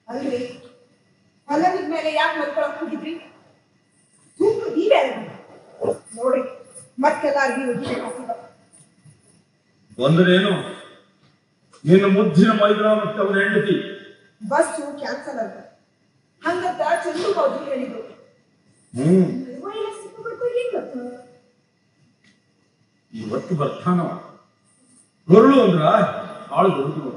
ಅಲ್ರಿ ಹೊಲದ ಮೇಲೆ ಯಾಕೆ ಮಲ್ಕೊಳಕ್ ಹೋಗಿದ್ರಿ? ಸುಮ್ಮನೆ ನೀವೇ ನೋಡಿ ಮತ್ತೆಲ್ಲ ಅರ್ಗಿ ಹೋಗಿದ್ದ ಬಂದ್ರೇನು ನಿನ್ನ ಮುದ್ದಿನ ಮೈದಾನಕ್ಕೆ ಅವನ ಹೆಂಡತಿ ಬಸ್ಸು ಕ್ಯಾನ್ಸಲ್ ಆಗ ಹಂಗಂತ ಚಂದು ಹೌದು ಹೇಳಿದ್ರು. ಇವತ್ತು ಬರ್ತಾನ ಗರುಳು ಅಂದ್ರ ಆಳು ಗರುಳು